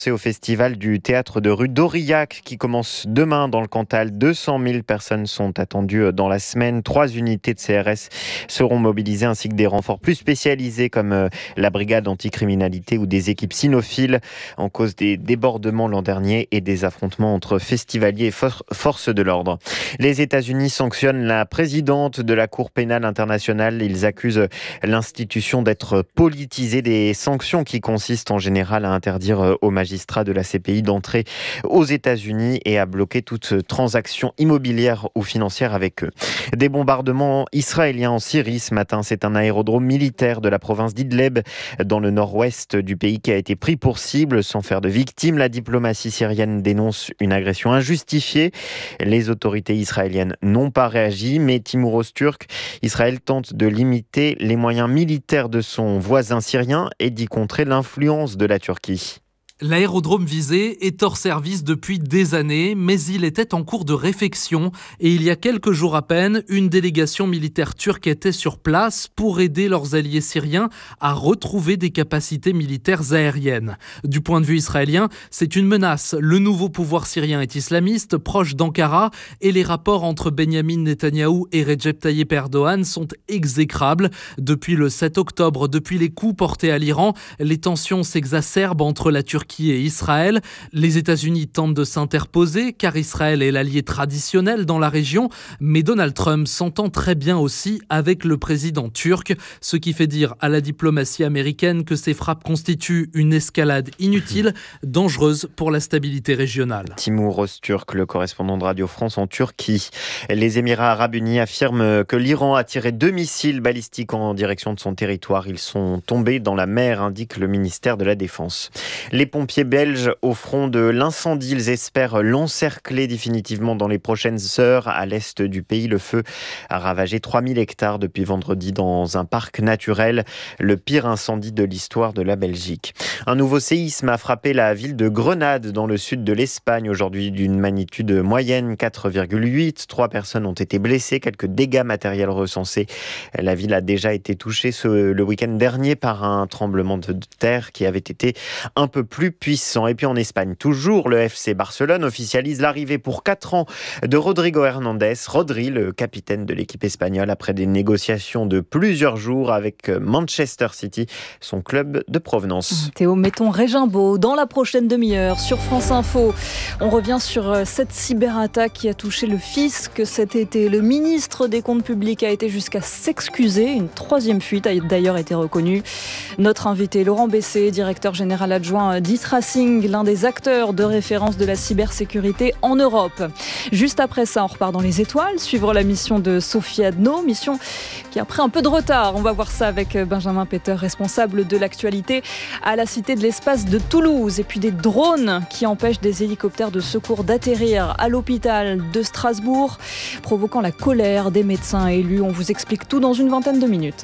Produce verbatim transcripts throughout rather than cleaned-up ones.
C'est au festival du théâtre de rue d'Aurillac qui commence demain dans le Cantal. deux cent mille personnes sont attendues dans la semaine. Trois unités de C R S seront mobilisées ainsi que des renforts plus spécialisés comme la brigade anticriminalité ou des équipes cynophiles en cause des débordements l'an dernier et des affrontements entre festivaliers et for- forces de l'ordre. Les États-Unis sanctionnent la présidente de la Cour pénale internationale. Ils accusent l'institution d'être politisée. Des sanctions qui consistent en général à interdire aux magistrats de la C P I d'entrer aux États-Unis et à bloquer toute transaction immobilière ou financière avec eux. Des bombardements israéliens en Syrie ce matin. C'est un aérodrome militaire de la province d'Idleb dans le nord-ouest du pays qui a été pris pour cible sans faire de victimes. La diplomatie syrienne dénonce une agression injustifiée. Les autorités israéliennes n'ont pas réagi, mais Timur Öztürk, Israël tente de limiter les moyens militaires de son voisin syrien et d'y contrer l'influence de la Turquie. L'aérodrome visé est hors service depuis des années, mais il était en cours de réfection et il y a quelques jours à peine, une délégation militaire turque était sur place pour aider leurs alliés syriens à retrouver des capacités militaires aériennes. Du point de vue israélien, c'est une menace. Le nouveau pouvoir syrien est islamiste, proche d'Ankara, et les rapports entre Benyamin Netanyahou et Recep Tayyip Erdogan sont exécrables. Depuis le sept octobre, depuis les coups portés à l'Iran, les tensions s'exacerbent entre la Turquie et Israël. Les États-Unis tentent de s'interposer car Israël est l'allié traditionnel dans la région, mais Donald Trump s'entend très bien aussi avec le président turc, ce qui fait dire à la diplomatie américaine que ces frappes constituent une escalade inutile, dangereuse pour la stabilité régionale. Timur Öztürk, le correspondant de Radio France en Turquie. Les Émirats arabes unis affirment que l'Iran a tiré deux missiles balistiques en direction de son territoire. Ils sont tombés dans la mer, indique le ministère de la Défense. Les pompiers belges au front de l'incendie, ils espèrent l'encercler définitivement dans les prochaines heures. À l'est du pays, le feu a ravagé trois mille hectares depuis vendredi dans un parc naturel, le pire incendie de l'histoire de la Belgique. Un nouveau séisme a frappé la ville de Grenade dans le sud de l'Espagne, aujourd'hui d'une magnitude moyenne quatre virgule huit. Trois personnes ont été blessées, quelques dégâts matériels recensés. La ville a déjà été touchée ce, le week-end dernier par un tremblement de terre qui avait été un peu plus puissant. Et puis en Espagne, toujours, le F C Barcelone officialise l'arrivée pour quatre ans de Rodrigo Hernandez. Rodri, le capitaine de l'équipe espagnole, après des négociations de plusieurs jours avec Manchester City, son club de provenance. Théo, mettons Régimbaud dans la prochaine demi-heure sur France Info. On revient sur cette cyberattaque qui a touché le fisc cet été. Le ministre des Comptes publics a été jusqu'à s'excuser. Une troisième fuite a d'ailleurs été reconnue. Notre invité, Laurent Bessé, directeur général adjoint d'e-Tracing, l'un des acteurs de référence de la cybersécurité en Europe. Juste après ça, on repart dans les étoiles, suivre la mission de Sophie Adno, mission qui a pris un peu de retard. On va voir ça avec Benjamin Peter, responsable de l'actualité à la Cité de l'Espace de Toulouse. Et puis des drones qui empêchent des hélicoptères de secours d'atterrir à l'hôpital de Strasbourg, provoquant la colère des médecins élus. On vous explique tout dans une vingtaine de minutes.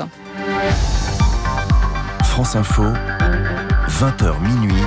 France Info, vingt heures minuit,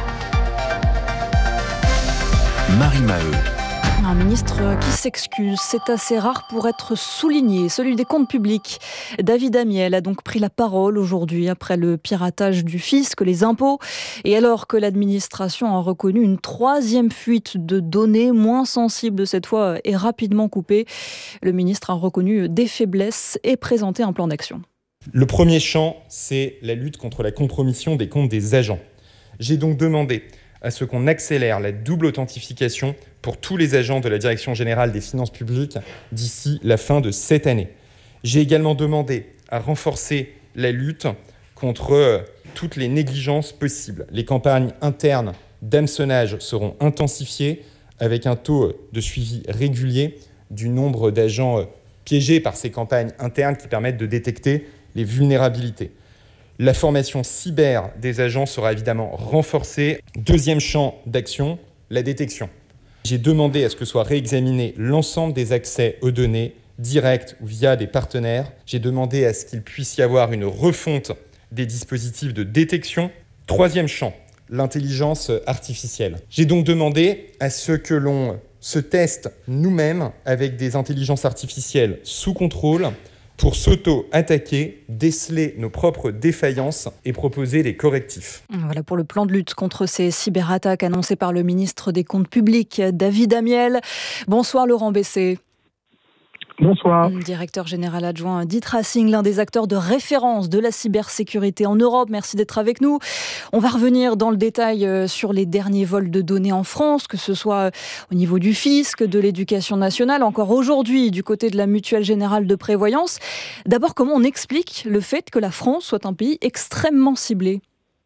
Marie Maheu. Un ministre qui s'excuse, c'est assez rare pour être souligné. Celui des comptes publics. David Amiel a donc pris la parole aujourd'hui après le piratage du fisc, les impôts. Et alors que l'administration a reconnu une troisième fuite de données moins sensibles cette fois et rapidement coupée, le ministre a reconnu des faiblesses et présenté un plan d'action. Le premier champ, c'est la lutte contre la compromission des comptes des agents. J'ai donc demandé à ce qu'on accélère la double authentification pour tous les agents de la Direction générale des finances publiques d'ici la fin de cette année. J'ai également demandé à renforcer la lutte contre toutes les négligences possibles. Les campagnes internes d'hameçonnage seront intensifiées avec un taux de suivi régulier du nombre d'agents piégés par ces campagnes internes qui permettent de détecter les vulnérabilités. La formation cyber des agents sera évidemment renforcée. Deuxième champ d'action, la détection. J'ai demandé à ce que soit réexaminé l'ensemble des accès aux données, directs ou via des partenaires. J'ai demandé à ce qu'il puisse y avoir une refonte des dispositifs de détection. Troisième champ, l'intelligence artificielle. J'ai donc demandé à ce que l'on se teste nous-mêmes avec des intelligences artificielles sous contrôle pour s'auto-attaquer, déceler nos propres défaillances et proposer des correctifs. Voilà pour le plan de lutte contre ces cyberattaques annoncé par le ministre des Comptes publics, David Amiel. Bonsoir Laurent Bessé. Bonsoir. Directeur général adjoint d'e-Tracing, l'un des acteurs de référence de la cybersécurité en Europe. Merci d'être avec nous. On va revenir dans le détail sur les derniers vols de données en France, que ce soit au niveau du fisc, de l'éducation nationale, encore aujourd'hui du côté de la Mutuelle Générale de Prévoyance. D'abord, comment on explique le fait que la France soit un pays extrêmement ciblé ?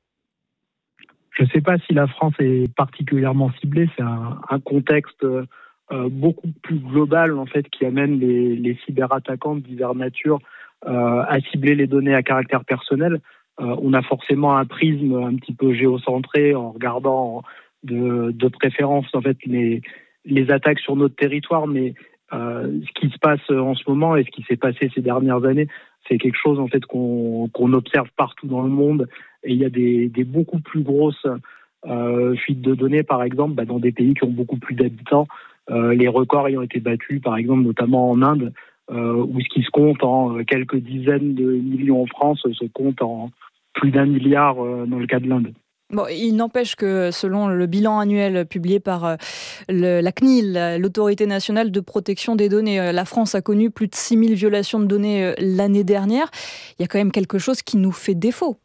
Je ne sais pas si la France est particulièrement ciblée. C'est un, un contexte Euh, beaucoup plus global en fait qui amène les, les cyberattaquants de diverses natures euh, à cibler les données à caractère personnel. Euh, on a forcément un prisme un petit peu géocentré en regardant de, de préférence en fait les, les attaques sur notre territoire, mais euh, ce qui se passe en ce moment et ce qui s'est passé ces dernières années, c'est quelque chose en fait qu'on, qu'on observe partout dans le monde, et il y a des, des beaucoup plus grosses euh, fuites de données, par exemple, bah, dans des pays qui ont beaucoup plus d'habitants. Euh, les records ayant été battus, par exemple, notamment en Inde, euh, où ce qui se compte en quelques dizaines de millions en France se compte en plus d'un milliard euh, dans le cas de l'Inde. Bon, il n'empêche que selon le bilan annuel publié par le, la C N I L, l'Autorité nationale de protection des données, la France a connu plus de six mille violations de données l'année dernière. Il y a quand même quelque chose qui nous fait défaut.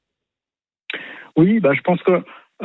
Oui, bah, je pense que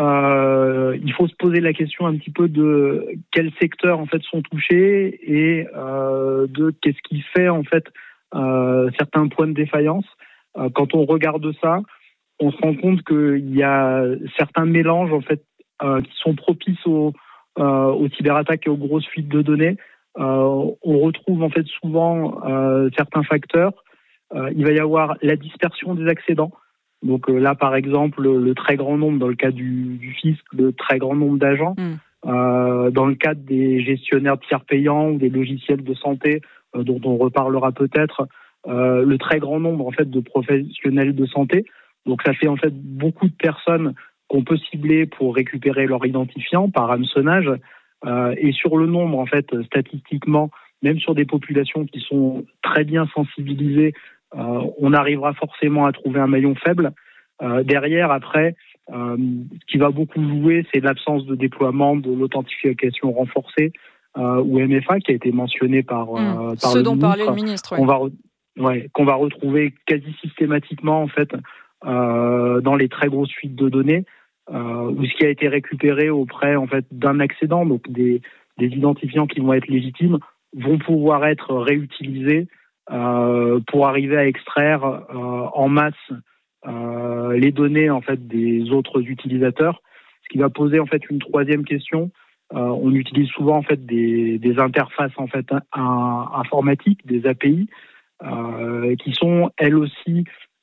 Euh, il faut se poser la question un petit peu de quels secteurs en fait sont touchés et euh, de qu'est-ce qui fait en fait euh, certains points de défaillance. Euh, quand on regarde ça, on se rend compte qu'il y a certains mélanges en fait euh, qui sont propices aux, euh, aux cyberattaques et aux grosses fuites de données. Euh, on retrouve en fait souvent euh, certains facteurs. Euh, il va y avoir la dispersion des accédants. Donc euh, là, par exemple, le, le très grand nombre, dans le cas du, du fisc, le très grand nombre d'agents, mmh. euh, dans le cadre des gestionnaires de tiers payants ou des logiciels de santé, euh, dont on reparlera peut-être, euh, le très grand nombre en fait de professionnels de santé. Donc ça fait en fait beaucoup de personnes qu'on peut cibler pour récupérer leur identifiant par hameçonnage. Euh, et sur le nombre, en fait, statistiquement, même sur des populations qui sont très bien sensibilisées, Euh, on arrivera forcément à trouver un maillon faible. Euh, derrière, après, euh, ce qui va beaucoup jouer, c'est l'absence de déploiement de l'authentification renforcée, euh, ou M F A, qui a été mentionné par, mmh. euh, par Ce le dont ministre, parlait le ministre. Ouais. Qu'on va, re- ouais, qu'on va retrouver quasi systématiquement en fait euh, dans les très grosses fuites de données, euh, ou ce qui a été récupéré auprès en fait d'un accédant, donc des, des identifiants qui vont être légitimes, vont pouvoir être réutilisés Euh, pour arriver à extraire euh, en masse euh, les données en fait des autres utilisateurs, ce qui va poser en fait une troisième question. Euh, on utilise souvent en fait des, des interfaces en fait un, informatiques, des A P I, euh, qui sont elles aussi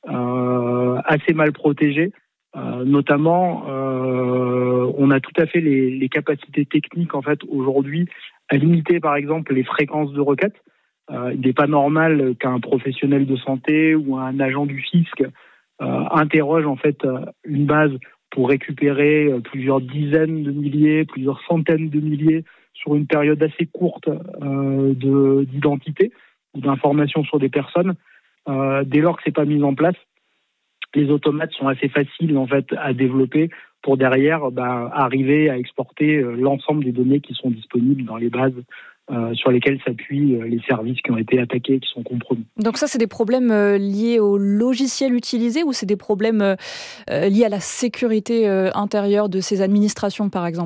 euh, assez mal protégées. Euh, notamment, euh, on a tout à fait les, les capacités techniques en fait aujourd'hui à limiter par exemple les fréquences de requêtes. Euh, il n'est pas normal qu'un professionnel de santé ou un agent du fisc euh, interroge en fait une base pour récupérer plusieurs dizaines de milliers, plusieurs centaines de milliers sur une période assez courte euh, de, d'identité ou d'informations sur des personnes. Euh, dès lors que c'est pas mis en place, les automates sont assez faciles en fait à développer pour derrière bah, arriver à exporter l'ensemble des données qui sont disponibles dans les bases Euh, sur lesquels s'appuient euh, les services qui ont été attaqués et qui sont compromis. Donc ça, c'est des problèmes euh, liés au logiciel utilisé, ou c'est des problèmes euh, liés à la sécurité euh, intérieure de ces administrations, par exemple ?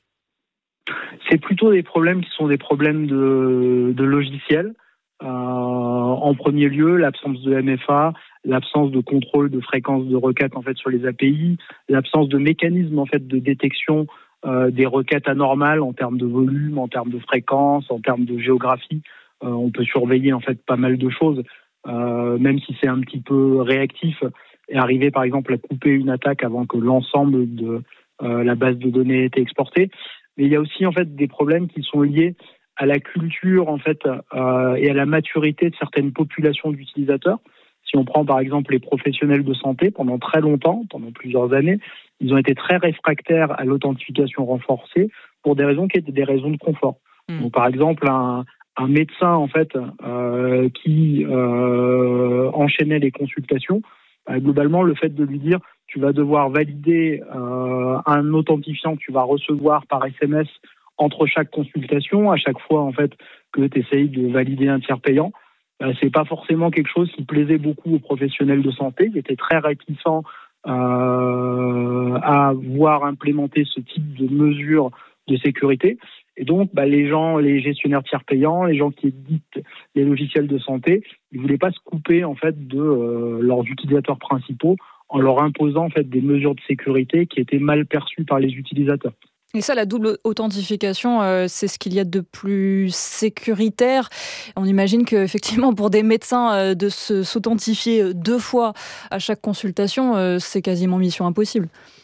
C'est plutôt des problèmes qui sont des problèmes de, de logiciel. Euh, en premier lieu, l'absence de M F A, l'absence de contrôle de fréquence de requête en fait sur les A P I, l'absence de mécanisme en fait de détection Euh, des requêtes anormales en termes de volume, en termes de fréquence, en termes de géographie. Euh, on peut surveiller en fait pas mal de choses, euh, même si c'est un petit peu réactif, et arriver par exemple à couper une attaque avant que l'ensemble de euh, la base de données ait été exportée. Mais il y a aussi en fait des problèmes qui sont liés à la culture en fait euh, et à la maturité de certaines populations d'utilisateurs. Si on prend par exemple les professionnels de santé, pendant très longtemps, pendant plusieurs années, ils ont été très réfractaires à l'authentification renforcée pour des raisons qui étaient des raisons de confort. Mmh. Donc, par exemple, un, un médecin en fait euh, qui euh, enchaînait les consultations, euh, globalement le fait de lui dire tu vas devoir valider euh, un authentifiant que tu vas recevoir par S M S entre chaque consultation, à chaque fois en fait que tu essayes de valider un tiers payant, euh, c'est pas forcément quelque chose qui plaisait beaucoup aux professionnels de santé. Ils étaient très réticents euh, à voir implémenter ce type de mesures de sécurité. Et donc, bah, les gens, les gestionnaires tiers payants, les gens qui éditent les logiciels de santé, ils voulaient pas se couper en fait de euh, leurs utilisateurs principaux en leur imposant en fait des mesures de sécurité qui étaient mal perçues par les utilisateurs. Et ça, la double authentification, euh, c'est ce qu'il y a de plus sécuritaire. On imagine qu'effectivement, pour des médecins, euh, de se, s'authentifier deux fois à chaque consultation, euh, c'est quasiment mission impossible.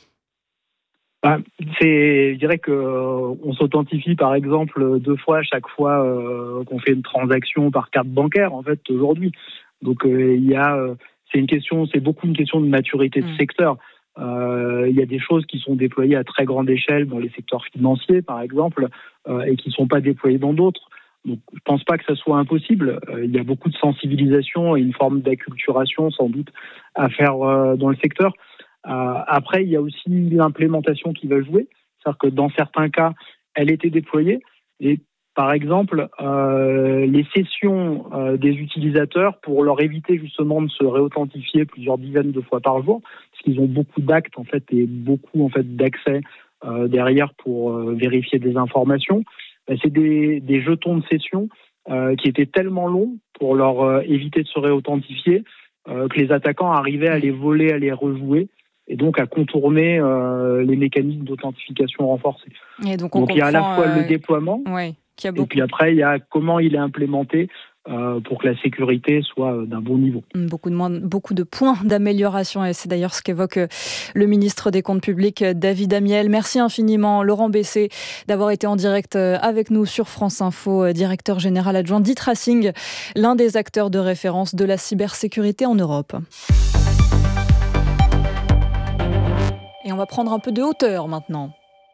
Ah, c'est, je dirais que euh, on s'authentifie par exemple deux fois à chaque fois euh, qu'on fait une transaction par carte bancaire en fait aujourd'hui. Donc euh, il y a, euh, c'est une question, c'est beaucoup une question de maturité de mmh. secteur. Euh, il y a des choses qui sont déployées à très grande échelle dans les secteurs financiers par exemple euh, et qui ne sont pas déployées dans d'autres. Donc je pense pas que ça soit impossible. Euh, il y a beaucoup de sensibilisation et une forme d'acculturation sans doute à faire euh, dans le secteur. Euh, après, il y a aussi l'implémentation qui va jouer. C'est-à-dire que dans certains cas, elle était déployée. Et par exemple, euh, les sessions euh, des utilisateurs pour leur éviter justement de se réauthentifier plusieurs dizaines de fois par jour, parce qu'ils ont beaucoup d'actes en fait et beaucoup en fait d'accès euh, derrière pour euh, vérifier des informations. Ben, c'est des, des jetons de session euh, qui étaient tellement longs pour leur euh, éviter de se réauthentifier euh, que les attaquants arrivaient à les voler, à les rejouer, et donc à contourner euh, les mécanismes d'authentification renforcés. Et donc, on donc il y a à la fois euh... le déploiement, ouais, qu'il y a beaucoup... et puis après il y a comment il est implémenté euh, pour que la sécurité soit d'un bon niveau. Beaucoup de, moins, beaucoup de points d'amélioration, et c'est d'ailleurs ce qu'évoque le ministre des Comptes publics, David Amiel. Merci infiniment, Laurent Bessé, d'avoir été en direct avec nous sur France Info, directeur général adjoint d'e-Tracing, l'un des acteurs de référence de la cybersécurité en Europe. Et on va prendre un peu de hauteur maintenant.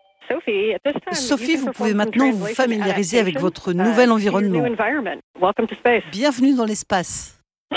Sophie, vous pouvez maintenant vous familiariser avec votre nouvel environnement. Bienvenue dans l'espace.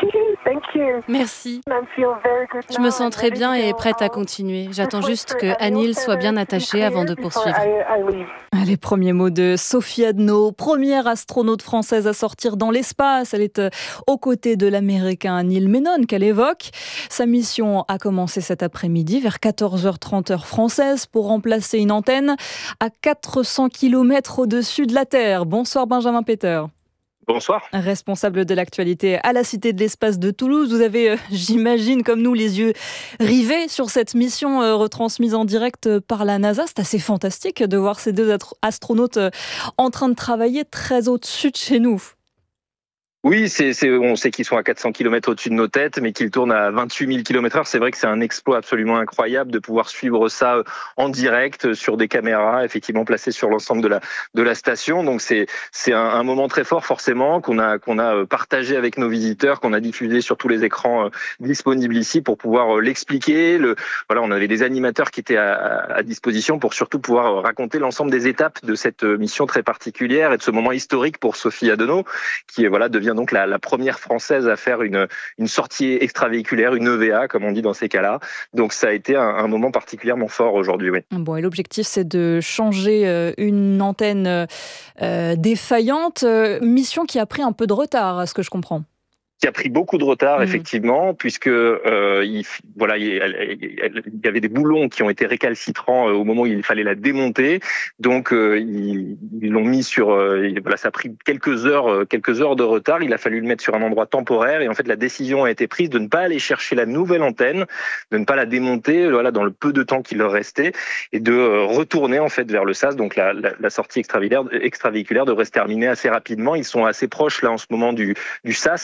Merci. Je me sens très bien et prête à continuer. J'attends juste que Anil soit bien attachée avant de poursuivre. Les premiers mots de Sophie Adno, première astronaute française à sortir dans l'espace. Elle est aux côtés de l'Américain Neil Menon qu'elle évoque. Sa mission a commencé cet après-midi vers quatorze heures trente heure française pour remplacer une antenne à quatre cents kilomètres au-dessus de la Terre. Bonsoir Benjamin Peter. Bonsoir. Responsable de l'actualité à la Cité de l'Espace de Toulouse. Vous avez, euh, j'imagine, comme nous, les yeux rivés sur cette mission euh, retransmise en direct par la NASA. C'est assez fantastique de voir ces deux astronautes euh, en train de travailler très au-dessus de chez nous. Oui, c'est, c'est, on sait qu'ils sont à quatre cents kilomètres au-dessus de nos têtes, mais qu'ils tournent à vingt-huit mille kilomètres heure. C'est vrai que c'est un exploit absolument incroyable de pouvoir suivre ça en direct sur des caméras, effectivement placées sur l'ensemble de la de la station. Donc c'est c'est un, un moment très fort forcément qu'on a qu'on a partagé avec nos visiteurs, qu'on a diffusé sur tous les écrans disponibles ici pour pouvoir l'expliquer. Le voilà, on avait des animateurs qui étaient à, à disposition pour surtout pouvoir raconter l'ensemble des étapes de cette mission très particulière et de ce moment historique pour Sophie Adno, qui voilà devient donc la, la première française à faire une, une sortie extravéhiculaire, une E V A, comme on dit dans ces cas-là. Donc ça a été un, un moment particulièrement fort aujourd'hui. Oui. Bon, et l'objectif, c'est de changer une antenne euh, défaillante. Euh, mission qui a pris un peu de retard, à ce que je comprends. Qui a pris beaucoup de retard, mmh. effectivement, puisque euh, il, voilà, il, il y avait des boulons qui ont été récalcitrants au moment où il fallait la démonter. Donc, euh, ils, ils l'ont mis sur. Euh, voilà, ça a pris quelques heures, quelques heures de retard. Il a fallu le mettre sur un endroit temporaire. Et en fait, la décision a été prise de ne pas aller chercher la nouvelle antenne, de ne pas la démonter. Voilà, dans le peu de temps qu'il leur restait, et de euh, retourner en fait vers le S A S. Donc, la, la, la sortie extravéhiculaire, extravéhiculaire devrait se terminer assez rapidement. Ils sont assez proches là en ce moment du, du S A S.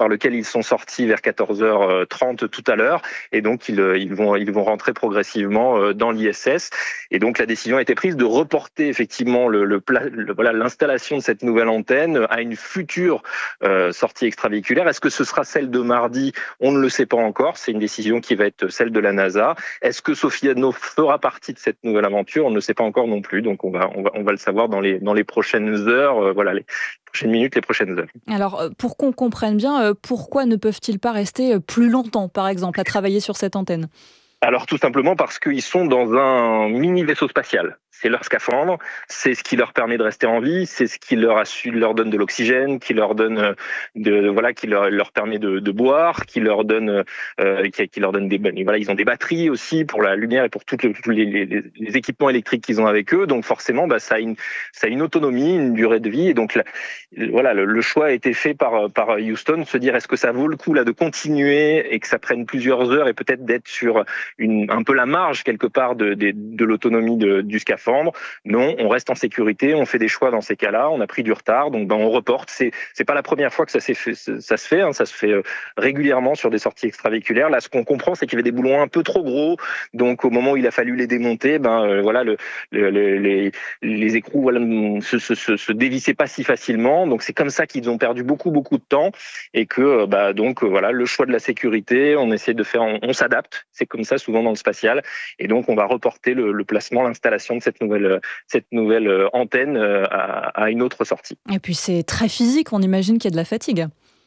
par lequel ils sont sortis vers quatorze heures trente tout à l'heure. Et donc, ils, ils, vont, ils vont rentrer progressivement dans l'I S S. Et donc, la décision a été prise de reporter effectivement le, le, le, voilà, l'installation de cette nouvelle antenne à une future euh, sortie extravéhiculaire. Est-ce que ce sera celle de mardi ? On ne le sait pas encore. C'est une décision qui va être celle de la NASA. Est-ce que Sophie Adno fera partie de cette nouvelle aventure ? On ne le sait pas encore non plus. Donc, on va, on va, on va le savoir dans les, dans les prochaines heures. Euh, voilà, les prochaines minutes, les prochaines heures. Alors, pour qu'on comprenne bien, pourquoi ne peuvent-ils pas rester plus longtemps, par exemple, à travailler sur cette antenne ? Alors tout simplement parce qu'ils sont dans un mini vaisseau spatial. C'est leur scaphandre, c'est ce qui leur permet de rester en vie, c'est ce qui leur, assure, leur donne de l'oxygène, qui leur donne de voilà, qui leur, leur permet de, de boire, qui leur donne euh, qui, qui leur donne des voilà, ils ont des batteries aussi pour la lumière et pour tous les, les, les équipements électriques qu'ils ont avec eux. Donc forcément, bah, ça a une ça a une autonomie, une durée de vie. Et donc là, voilà, le, le choix a été fait par par Houston de se dire est-ce que ça vaut le coup là de continuer et que ça prenne plusieurs heures et peut-être d'être sur Une, un peu la marge quelque part de, de, de l'autonomie de, du scaphandre. Non, on reste en sécurité, on fait des choix dans ces cas-là, on a pris du retard, donc ben on reporte. C'est c'est pas la première fois que ça, s'est fait, ça se fait, hein, ça se fait régulièrement sur des sorties extravéhiculaires. Là, ce qu'on comprend, c'est qu'il y avait des boulons un peu trop gros, donc au moment où il a fallu les démonter, ben euh, voilà, le, le, le, les, les écrous voilà, se, se, se, se dévissaient pas si facilement. Donc c'est comme ça qu'ils ont perdu beaucoup beaucoup de temps et que bah donc voilà, le choix de la sécurité, on essaie de faire, on, on s'adapte. C'est comme ça souvent dans le spatial, et donc on va reporter le, le placement, l'installation de cette nouvelle, cette nouvelle antenne à, à une autre sortie. Et puis c'est très physique, on imagine qu'il y a de la fatigue.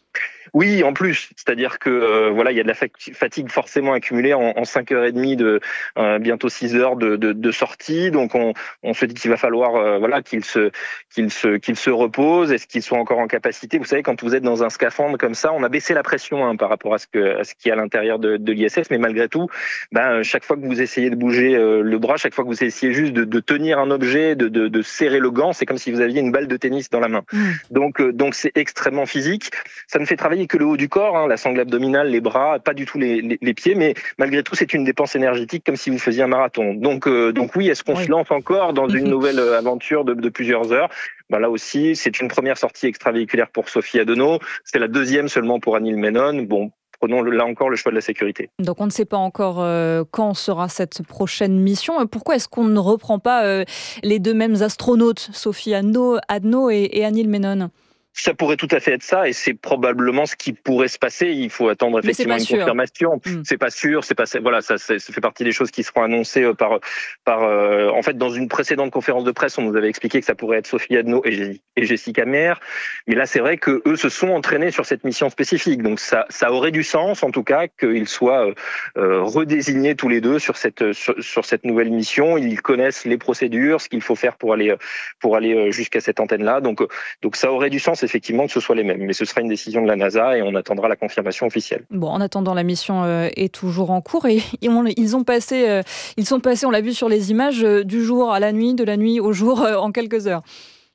Oui, en plus, c'est-à-dire que euh, voilà, il y a de la fatigue forcément accumulée en, en cinq heures trente de euh, bientôt six heures de, de, de sortie. Donc on, on se dit qu'il va falloir euh, voilà qu'il se qu'il se qu'il se repose. Est-ce qu'ils sont encore en capacité ? Vous savez, quand vous êtes dans un scaphandre comme ça, on a baissé la pression hein, par rapport à ce que à ce qui est à l'intérieur de, de l'I S S, mais malgré tout, ben chaque fois que vous essayez de bouger euh, le bras, chaque fois que vous essayez juste de, de tenir un objet, de, de, de serrer le gant, c'est comme si vous aviez une balle de tennis dans la main. Mmh. Donc euh, donc c'est extrêmement physique. Ça ne fait travailler que le haut du corps, hein, la sangle abdominale, les bras, pas du tout les, les, les pieds, mais malgré tout, c'est une dépense énergétique comme si vous faisiez un marathon. Donc, euh, donc oui, est-ce qu'on oui. se lance encore dans une nouvelle aventure de, de plusieurs heures ? Ben là aussi, c'est une première sortie extravéhiculaire pour Sophie Adno. C'est la deuxième seulement pour Anil Menon. Bon, prenons là encore le choix de la sécurité. Donc on ne sait pas encore euh, quand sera cette prochaine mission. Pourquoi est-ce qu'on ne reprend pas euh, les deux mêmes astronautes, Sophie Adno, Adno et, et Anil Menon ? Ça pourrait tout à fait être ça, et c'est probablement ce qui pourrait se passer. Il faut attendre effectivement une sûr. confirmation. Mmh. C'est pas sûr, c'est pas voilà, ça, ça fait partie des choses qui seront annoncées par par. Euh, en fait, dans une précédente conférence de presse, on nous avait expliqué que ça pourrait être Sophie Adno et, et Jessica Meir. Mais là, c'est vrai que eux se sont entraînés sur cette mission spécifique. Donc ça, ça aurait du sens, en tout cas, qu'ils soient euh, redésignés tous les deux sur cette sur, sur cette nouvelle mission. Ils connaissent les procédures, ce qu'il faut faire pour aller pour aller jusqu'à cette antenne-là. Donc donc ça aurait du sens. Effectivement que ce soit les mêmes, mais ce sera une décision de la NASA et on attendra la confirmation officielle. Bon, en attendant, la mission euh, est toujours en cours et ils ont passé, euh, ils sont passés, on l'a vu sur les images, euh, du jour à la nuit, de la nuit au jour euh, en quelques heures.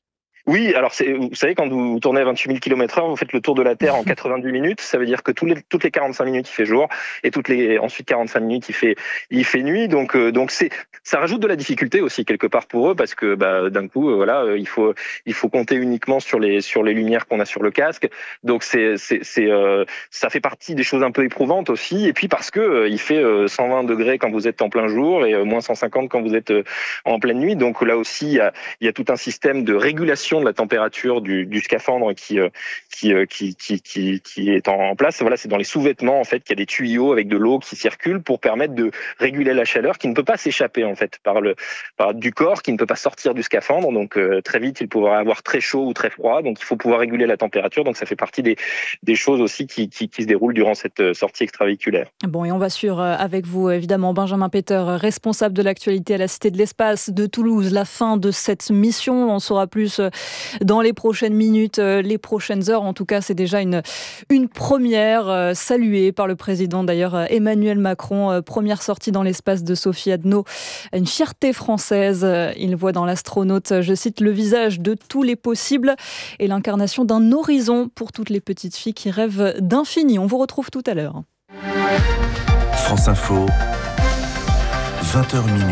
Oui, alors c'est, vous savez, quand vous tournez à vingt-huit mille kilomètres heure, vous faites le tour de la Terre en quatre-vingt-dix minutes. Ça veut dire que tous les, toutes les quarante-cinq minutes, il fait jour, et toutes les ensuite quarante-cinq minutes, il fait, il fait nuit. Donc, euh, donc c'est, ça rajoute de la difficulté aussi quelque part pour eux, parce que bah, d'un coup, euh, voilà, euh, il faut, il faut compter uniquement sur les, sur les lumières qu'on a sur le casque. Donc c'est, c'est, c'est, euh, ça fait partie des choses un peu éprouvantes aussi. Et puis parce que euh, il fait euh, cent vingt degrés quand vous êtes en plein jour et euh, moins cent cinquante quand vous êtes euh, en pleine nuit. Donc là aussi, il y a, il y a tout un système de régulation de la température du, du scaphandre qui, euh, qui, euh, qui, qui, qui, qui est en place. Voilà, c'est dans les sous-vêtements en fait qu'il y a des tuyaux avec de l'eau qui circulent pour permettre de réguler la chaleur qui ne peut pas s'échapper en fait par le par du corps, qui ne peut pas sortir du scaphandre. Donc euh, très vite, il pourra avoir très chaud ou très froid. Donc il faut pouvoir réguler la température. Donc ça fait partie des, des choses aussi qui, qui, qui se déroulent durant cette sortie extravéhiculaire. Bon, et on va suivre avec vous évidemment Benjamin Peter, responsable de l'actualité à la Cité de l'Espace de Toulouse, la fin de cette mission. On saura plus dans les prochaines minutes, les prochaines heures. En tout cas, c'est déjà une, une première saluée par le président d'ailleurs Emmanuel Macron. Première sortie dans l'espace de Sophie Adno. Une fierté française. Il voit dans l'astronaute, je cite, le visage de tous les possibles et l'incarnation d'un horizon pour toutes les petites filles qui rêvent d'infini. On vous retrouve tout à l'heure. France Info, vingt heures minuit.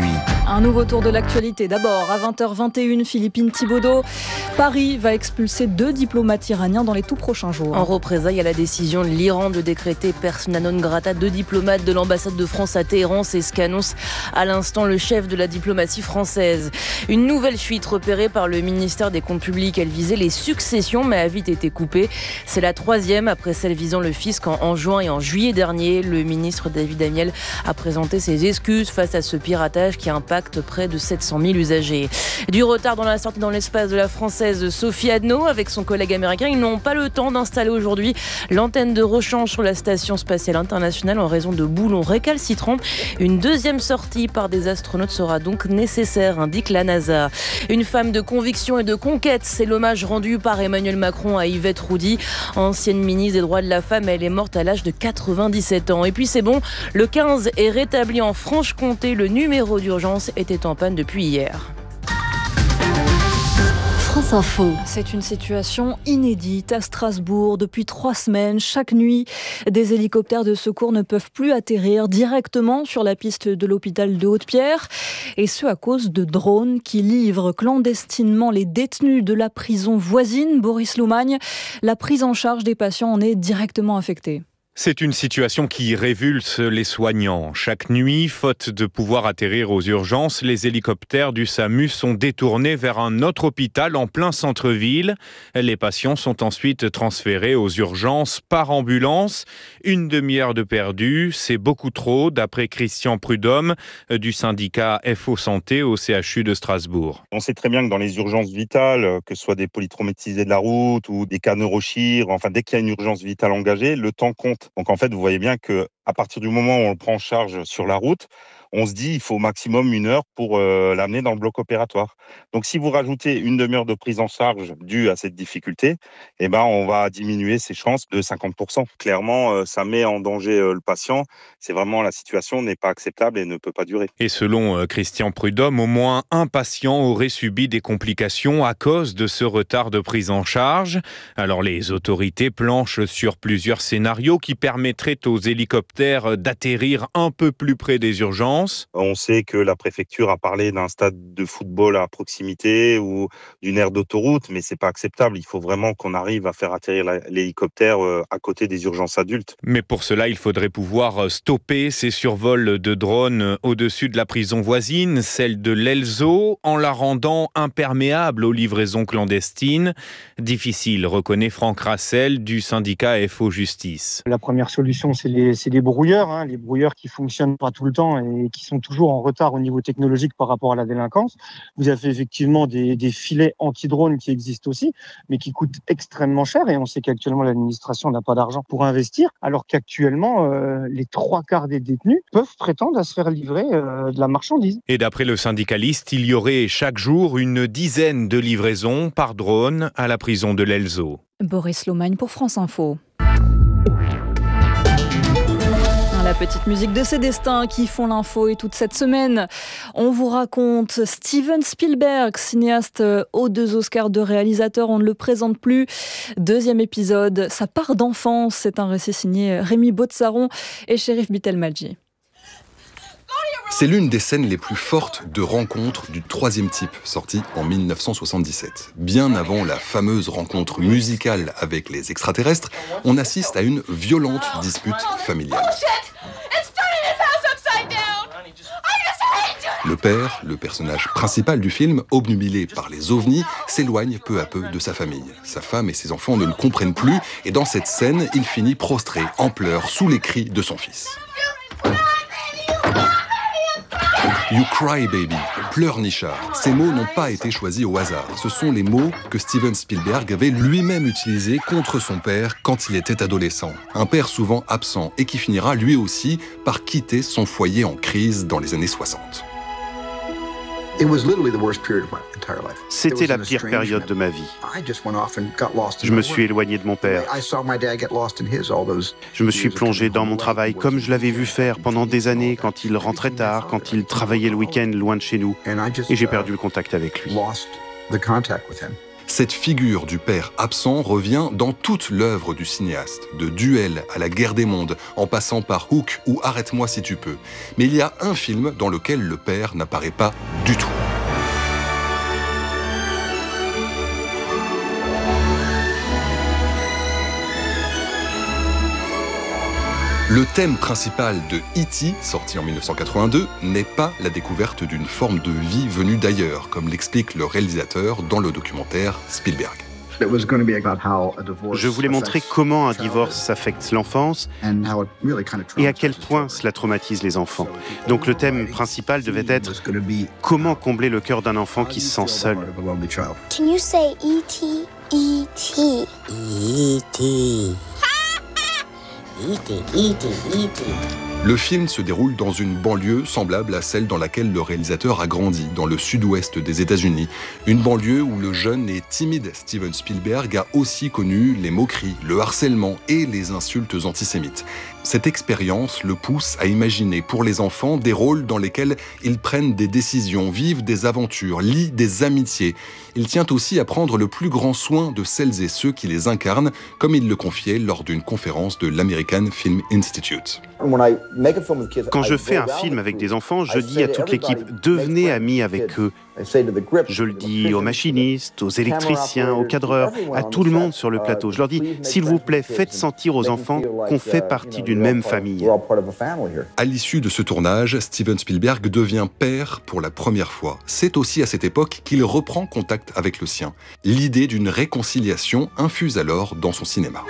Un nouveau tour de l'actualité. D'abord, à vingt heures vingt et une, Philippine Thibaudeau. Paris va expulser deux diplomates iraniens dans les tout prochains jours. En représailles à la décision de l'Iran de décréter persona non grata deux diplomates de l'ambassade de France à Téhéran, c'est ce qu'annonce à l'instant le chef de la diplomatie française. Une nouvelle fuite repérée par le ministère des Comptes publics. Elle visait les successions mais a vite été coupée. C'est la troisième après celle visant le fisc en, en juin et en juillet dernier. Le ministre David Amiel a présenté ses excuses face à ce piratage qui impacte près de sept cent mille usagers. Du retard dans la sortie dans l'espace de la française Sophie Adno avec son collègue américain. Ils n'ont pas le temps d'installer aujourd'hui l'antenne de rechange sur la station spatiale internationale en raison de boulons récalcitrants. Une deuxième sortie par des astronautes sera donc nécessaire, indique la NASA. Une femme de conviction et de conquête, c'est l'hommage rendu par Emmanuel Macron à Yvette Roudy, ancienne ministre des droits de la femme. Elle est morte à l'âge de quatre-vingt-dix-sept ans. Et puis c'est bon, le quinze est rétabli en Franche-Comté. Le numéro d'urgence était en panne depuis hier. France Info. C'est une situation inédite à Strasbourg. Depuis trois semaines, chaque nuit, des hélicoptères de secours ne peuvent plus atterrir directement sur la piste de l'hôpital de Haute-Pierre. Et ce à cause de drones qui livrent clandestinement les détenus de la prison voisine. Boris Loumagne, la prise en charge des patients en est directement affectée. C'est une situation qui révulse les soignants. Chaque nuit, faute de pouvoir atterrir aux urgences, les hélicoptères du SAMU sont détournés vers un autre hôpital en plein centre-ville. Les patients sont ensuite transférés aux urgences par ambulance. Une demi-heure de perdu, c'est beaucoup trop, d'après Christian Prudhomme du syndicat F O Santé au C H U de Strasbourg. On sait très bien que dans les urgences vitales, que ce soit des polytraumatisés de la route ou des cas neurochir, enfin dès qu'il y a une urgence vitale engagée, le temps compte. Donc en fait, vous voyez bien que à partir du moment où on le prend en charge sur la route, on se dit il faut au maximum une heure pour euh, l'amener dans le bloc opératoire. Donc si vous rajoutez une demi-heure de prise en charge due à cette difficulté, eh ben on va diminuer ses chances de cinquante pour cent. Clairement, euh, ça met en danger euh, le patient. C'est vraiment, la situation n'est pas acceptable et ne peut pas durer. Et selon euh, Christian Prudhomme, au moins un patient aurait subi des complications à cause de ce retard de prise en charge. Alors les autorités planchent sur plusieurs scénarios qui permettraient aux hélicoptères d'atterrir un peu plus près des urgences. On sait que la préfecture a parlé d'un stade de football à proximité ou d'une aire d'autoroute, mais c'est pas acceptable. Il faut vraiment qu'on arrive à faire atterrir l'hélicoptère à côté des urgences adultes. Mais pour cela, il faudrait pouvoir stopper ces survols de drones au-dessus de la prison voisine, celle de l'Elzo, en la rendant imperméable aux livraisons clandestines. Difficile, reconnaît Franck Rassel du syndicat F O Justice. La première solution, c'est les, c'est les brouilleurs, hein, les brouilleurs qui fonctionnent pas tout le temps et qui sont toujours en retard au niveau technologique par rapport à la délinquance. Vous avez effectivement des, des filets anti-drones qui existent aussi, mais qui coûtent extrêmement cher et on sait qu'actuellement l'administration n'a pas d'argent pour investir, alors qu'actuellement euh, les trois quarts des détenus peuvent prétendre à se faire livrer euh, de la marchandise. Et d'après le syndicaliste, il y aurait chaque jour une dizaine de livraisons par drone à la prison de l'Elzo. Boris Loumagne pour France Info. La petite musique de ces destins qui font l'info et toute cette semaine, on vous raconte Steven Spielberg, cinéaste aux deux Oscars de réalisateur, on ne le présente plus. Deuxième épisode, sa part d'enfance, c'est un récit signé Rémi Botzaron et Chérif Bitelmadji. C'est l'une des scènes les plus fortes de Rencontre du troisième type, sortie en mille neuf cent soixante-dix-sept. Bien avant la fameuse rencontre musicale avec les extraterrestres, on assiste à une violente dispute familiale. Le père, le personnage principal du film, obnubilé par les ovnis, s'éloigne peu à peu de sa famille. Sa femme et ses enfants ne le comprennent plus, et dans cette scène, il finit prostré, en pleurs, sous les cris de son fils. You cry baby, pleurnichard. Ces mots n'ont pas été choisis au hasard. Ce sont les mots que Steven Spielberg avait lui-même utilisés contre son père quand il était adolescent. Un père souvent absent et qui finira lui aussi par quitter son foyer en crise dans les années soixante. C'était la pire période de ma vie. Je me suis éloigné de mon père. Je me suis plongé dans mon travail comme je l'avais vu faire pendant des années quand il rentrait tard, quand il travaillait le week-end loin de chez nous. Et j'ai perdu le contact avec lui. Cette figure du père absent revient dans toute l'œuvre du cinéaste, de Duel à La Guerre des mondes, en passant par Hook ou Arrête-moi si tu peux. Mais il y a un film dans lequel le père n'apparaît pas du tout. Le thème principal de E T, sorti en dix-neuf cent quatre-vingt-deux, n'est pas la découverte d'une forme de vie venue d'ailleurs, comme l'explique le réalisateur dans le documentaire Spielberg. Je voulais montrer comment un divorce affecte l'enfance et à quel point cela traumatise les enfants. Donc le thème principal devait être comment combler le cœur d'un enfant qui se sent seul. Can you say E T? E T. E T. E T, E T, E T. Le film se déroule dans une banlieue semblable à celle dans laquelle le réalisateur a grandi, dans le sud-ouest des États-Unis. Une banlieue où le jeune et timide Steven Spielberg a aussi connu les moqueries, le harcèlement et les insultes antisémites. Cette expérience le pousse à imaginer pour les enfants des rôles dans lesquels ils prennent des décisions, vivent des aventures, lient des amitiés. Il tient aussi à prendre le plus grand soin de celles et ceux qui les incarnent, comme il le confiait lors d'une conférence de l'American Film Institute. Quand je fais un film avec des enfants, je dis à toute l'équipe « devenez amis avec eux ». Je le dis aux machinistes, aux électriciens, aux cadreurs, à tout le monde sur le plateau. Je leur dis « s'il vous plaît, faites sentir aux enfants qu'on fait partie d'une même famille ». À l'issue de ce tournage, Steven Spielberg devient père pour la première fois. C'est aussi à cette époque qu'il reprend contact avec le sien. L'idée d'une réconciliation infuse alors dans son cinéma.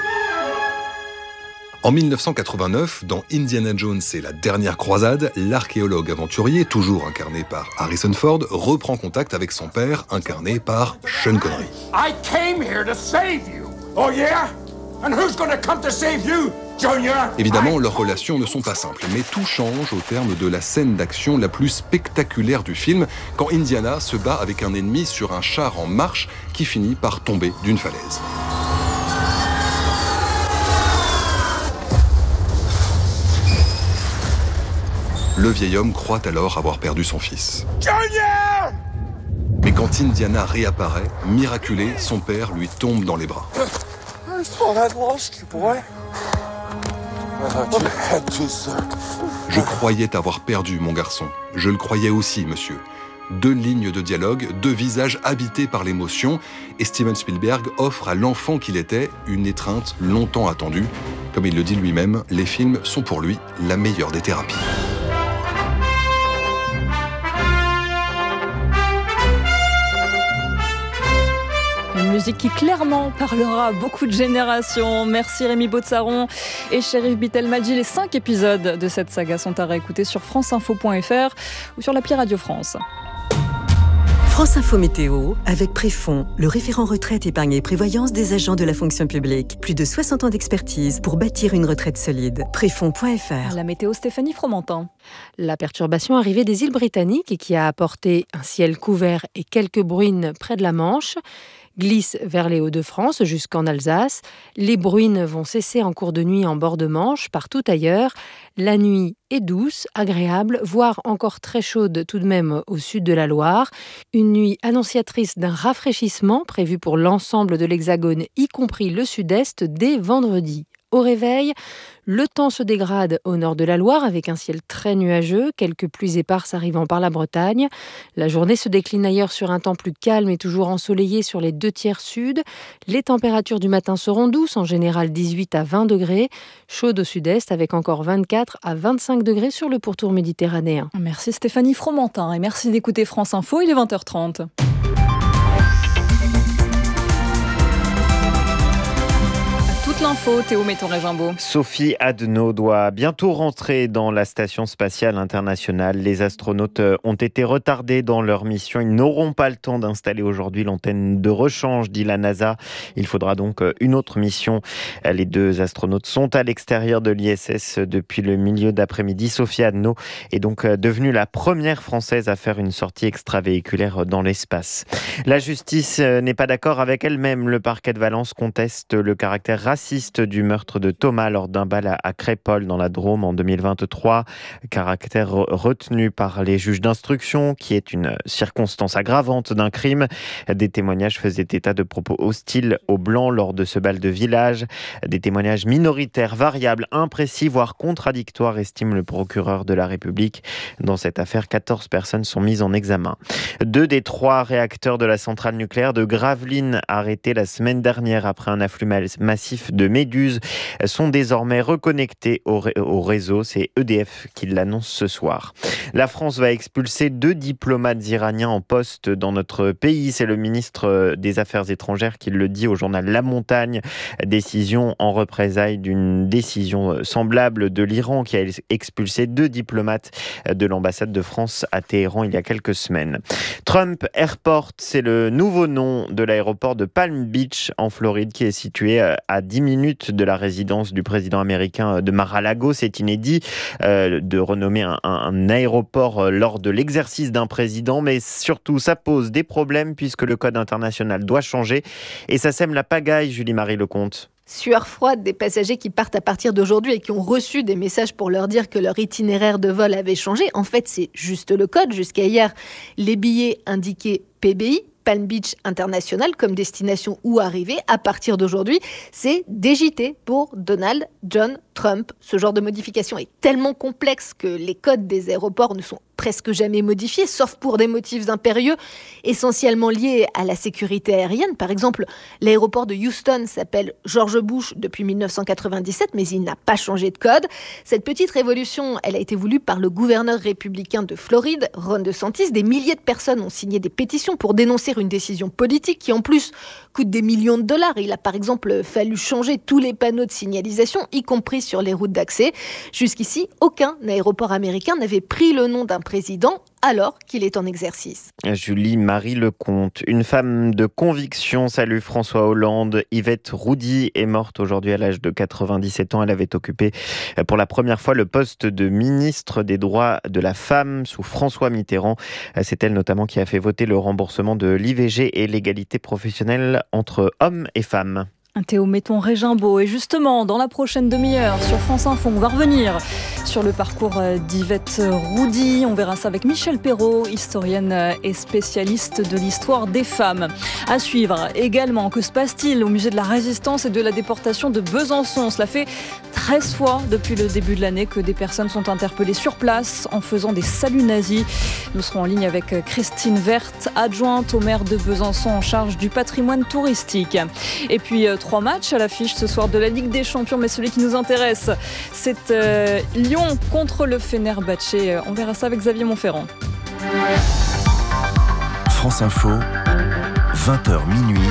En dix-neuf cent quatre-vingt-neuf, dans Indiana Jones et la dernière croisade, l'archéologue aventurier, toujours incarné par Harrison Ford, reprend contact avec son père, incarné par Sean Connery. I came here to save you. Oh yeah? And who's gonna come to save you, Junior? Évidemment, leurs relations ne sont pas simples, mais tout change au terme de la scène d'action la plus spectaculaire du film, quand Indiana se bat avec un ennemi sur un char en marche qui finit par tomber d'une falaise. Le vieil homme croit alors avoir perdu son fils. Junior! Mais quand Indiana réapparaît, miraculé, son père lui tombe dans les bras. I thought I'd lost you, boy. I thought you had to, sir. Je croyais t'avoir perdu, mon garçon. Je le croyais aussi, monsieur. Deux lignes de dialogue, deux visages habités par l'émotion, et Steven Spielberg offre à l'enfant qu'il était une étreinte longtemps attendue. Comme il le dit lui-même, les films sont pour lui la meilleure des thérapies. Une musique qui clairement parlera à beaucoup de générations. Merci Rémi Baudsaron et Chérif Bitelmadji. Les cinq épisodes de cette saga sont à réécouter sur franceinfo point f r ou sur l'appli Radio France. France Info Météo, avec Préfond, le référent retraite, épargne et prévoyance des agents de la fonction publique. Plus de soixante ans d'expertise pour bâtir une retraite solide. Préfond point f r. La météo, Stéphanie Fromentin. La perturbation arrivée des îles Britanniques et qui a apporté un ciel couvert et quelques bruines près de la Manche glisse vers les Hauts-de-France jusqu'en Alsace. Les bruines vont cesser en cours de nuit en bord de Manche, partout ailleurs. La nuit est douce, agréable, voire encore très chaude tout de même au sud de la Loire. Une nuit annonciatrice d'un rafraîchissement prévu pour l'ensemble de l'Hexagone, y compris le sud-est, dès vendredi. Au réveil, le temps se dégrade au nord de la Loire avec un ciel très nuageux, quelques pluies éparses arrivant par la Bretagne. La journée se décline ailleurs sur un temps plus calme et toujours ensoleillé sur les deux tiers sud. Les températures du matin seront douces, en général dix-huit à vingt degrés, chaudes au sud-est avec encore vingt-quatre à vingt-cinq degrés sur le pourtour méditerranéen. Merci Stéphanie Fromentin et merci d'écouter France Info, il est vingt heures trente. L'info, Théo Méton-Régimbaud. Sophie Adno doit bientôt rentrer dans la station spatiale internationale. Les astronautes ont été retardés dans leur mission. Ils n'auront pas le temps d'installer aujourd'hui l'antenne de rechange, dit la NASA. Il faudra donc une autre mission. Les deux astronautes sont à l'extérieur de l'I S S depuis le milieu d'après-midi. Sophie Adno est donc devenue la première Française à faire une sortie extravéhiculaire dans l'espace. La justice n'est pas d'accord avec elle-même. Le parquet de Valence conteste le caractère raciste persiste du meurtre de Thomas lors d'un bal à Crépol dans la Drôme en deux mille vingt-trois. Caractère retenu par les juges d'instruction, qui est une circonstance aggravante d'un crime. Des témoignages faisaient état de propos hostiles aux Blancs lors de ce bal de village. Des témoignages minoritaires, variables, imprécis, voire contradictoires, estime le procureur de la République. Dans cette affaire, quatorze personnes sont mises en examen. Deux des trois réacteurs de la centrale nucléaire de Gravelines, arrêtés la semaine dernière après un afflux massif de méduses, sont désormais reconnectés au, ré- au réseau. C'est E D F qui l'annonce ce soir. La France va expulser deux diplomates iraniens en poste dans notre pays. C'est le ministre des Affaires étrangères qui le dit au journal La Montagne. Décision en représailles d'une décision semblable de l'Iran qui a expulsé deux diplomates de l'ambassade de France à Téhéran il y a quelques semaines. Trump Airport, c'est le nouveau nom de l'aéroport de Palm Beach en Floride qui est situé à dix minutes de la résidence du président américain de Mar-a-Lago. C'est inédit euh, de renommer un, un aéroport lors de l'exercice d'un président, mais surtout ça pose des problèmes puisque le code international doit changer et ça sème la pagaille, Julie-Marie Lecomte. Sueur froide des passagers qui partent à partir d'aujourd'hui et qui ont reçu des messages pour leur dire que leur itinéraire de vol avait changé. En fait, c'est juste le code. Jusqu'à hier, les billets indiquaient P B I, Palm Beach International, comme destination où arriver. À partir d'aujourd'hui, c'est D J T pour Donald John Trump. Ce genre de modification est tellement complexe que les codes des aéroports ne sont presque jamais modifiés, sauf pour des motifs impérieux, essentiellement liés à la sécurité aérienne. Par exemple, l'aéroport de Houston s'appelle George Bush depuis mille neuf cent quatre-vingt-dix-sept, mais il n'a pas changé de code. Cette petite révolution, elle a été voulue par le gouverneur républicain de Floride, Ron DeSantis. Des milliers de personnes ont signé des pétitions pour dénoncer une décision politique qui, en plus, coûte des millions de dollars. Il a par exemple fallu changer tous les panneaux de signalisation, y compris sur les routes d'accès. Jusqu'ici, aucun aéroport américain n'avait pris le nom d'un président alors qu'il est en exercice. Julie-Marie Lecomte, une femme de conviction, salue François Hollande. Yvette Roudy est morte aujourd'hui à l'âge de quatre-vingt-dix-sept ans. Elle avait occupé pour la première fois le poste de ministre des droits de la femme sous François Mitterrand. C'est elle notamment qui a fait voter le remboursement de l'I V G et l'égalité professionnelle entre hommes et femmes. Théo Metton-Régimbaud. Et justement, dans la prochaine demi-heure, sur France Info, on va revenir sur le parcours d'Yvette Roudy. On verra ça avec Michel Perrault, historienne et spécialiste de l'histoire des femmes. À suivre également, que se passe-t-il au musée de la Résistance et de la déportation de Besançon? Cela fait treize fois depuis le début de l'année que des personnes sont interpellées sur place en faisant des saluts nazis. Nous serons en ligne avec Christine Werth, adjointe au maire de Besançon en charge du patrimoine touristique. Et puis, trois matchs à l'affiche ce soir de la Ligue des Champions, mais celui qui nous intéresse, c'est euh, Lyon contre le Fenerbahçe. On verra ça avec Xavier Montferrand. France Info, vingt heures minuit,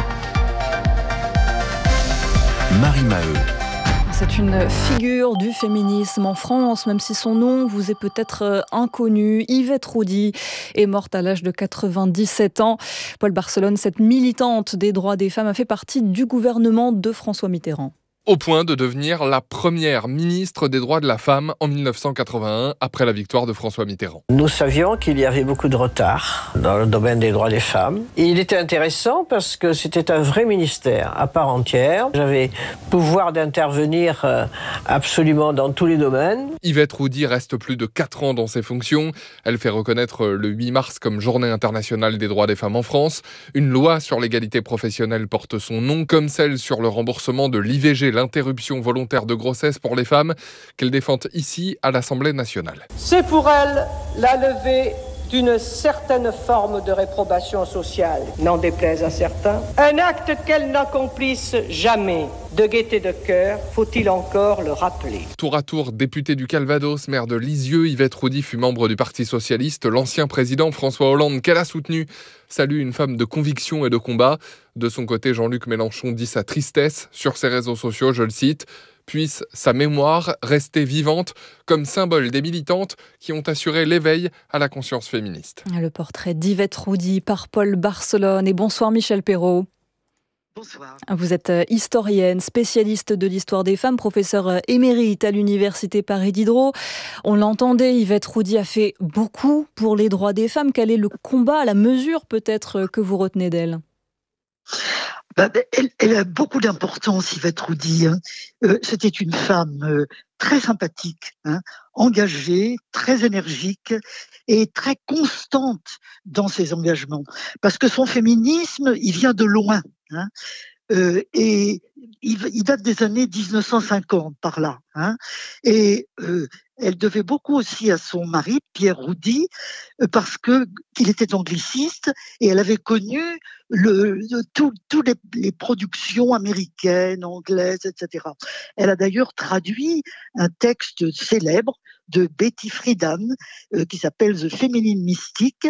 Marie Maheu. C'est une figure du féminisme en France, même si son nom vous est peut-être inconnu. Yvette Roudy est morte à l'âge de quatre-vingt-dix-sept ans. Paul Barcelone, cette militante des droits des femmes, a fait partie du gouvernement de François Mitterrand. Au point de devenir la première ministre des droits de la femme en mille neuf cent quatre-vingt-un, après la victoire de François Mitterrand. Nous savions qu'il y avait beaucoup de retard dans le domaine des droits des femmes. Et il était intéressant parce que c'était un vrai ministère à part entière. J'avais pouvoir d'intervenir absolument dans tous les domaines. Yvette Roudy reste plus de quatre ans dans ses fonctions. Elle fait reconnaître le huit mars comme Journée internationale des droits des femmes en France. Une loi sur l'égalité professionnelle porte son nom, comme celle sur le remboursement de l'I V G, l'interruption volontaire de grossesse pour les femmes, qu'elle défend ici à l'Assemblée nationale. C'est pour elle la levée d'une certaine forme de réprobation sociale, n'en déplaise à certains. Un acte qu'elle n'accomplisse jamais. De gaieté de cœur, faut-il encore le rappeler. Tour à tour, députée du Calvados, maire de Lisieux, Yvette Roudy fut membre du Parti Socialiste. L'ancien président François Hollande, qu'elle a soutenu, salue une femme de conviction et de combat. De son côté, Jean-Luc Mélenchon dit sa tristesse sur ses réseaux sociaux, je le cite. Puisse sa mémoire rester vivante comme symbole des militantes qui ont assuré l'éveil à la conscience féministe. Le portrait d'Yvette Roudy par Paul Barcelone. Et bonsoir Michel Perrault. Bonsoir. Vous êtes historienne, spécialiste de l'histoire des femmes, professeure émérite à l'université Paris Diderot. On l'entendait, Yvette Roudy a fait beaucoup pour les droits des femmes. Quel est le combat, la mesure peut-être que vous retenez d'elle ? bah, elle, elle a beaucoup d'importance, Yvette Roudy. Hein. Euh, c'était une femme euh, très sympathique, hein, engagée, très énergique et très constante dans ses engagements. Parce que son féminisme, il vient de loin. Hein. Euh, et il, il date des années dix-neuf cent cinquante, par là. Hein. Et euh, elle devait beaucoup aussi à son mari, Pierre Roudy, euh, parce que qu'il était angliciste et elle avait connu le, le, toutes les, les productions américaines, anglaises, et cetera. Elle a d'ailleurs traduit un texte célèbre de Betty Friedan euh, qui s'appelle The Feminine Mystique.